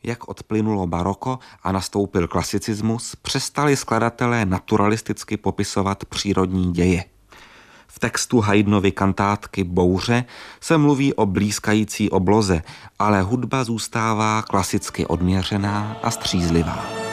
Jak odplynulo baroko a nastoupil klasicismus, přestali skladatelé naturalisticky popisovat přírodní děje. V textu Haydnovy kantátky Bouře se mluví o blýskající obloze, ale hudba zůstává klasicky odměřená a střízlivá.